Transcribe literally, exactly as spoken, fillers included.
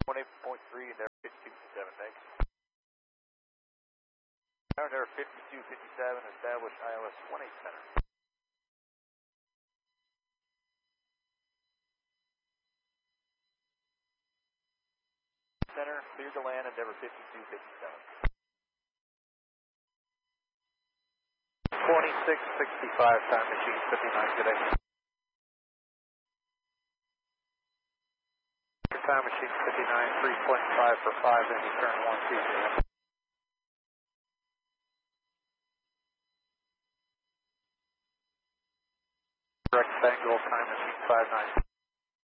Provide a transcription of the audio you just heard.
twenty point three, Endeavor fifty-two fifty-seven, thanks. Endeavor fifty-two fifty-seven, establish I L S one eight center. Center, clear to land, Endeavor fifty-two fifty-seven. twenty-six sixty-five, time machine fifty-nine, good day. Time machine fifty-nine, three point five for five, then you turn one two zero. Correct angle, time machine five nine.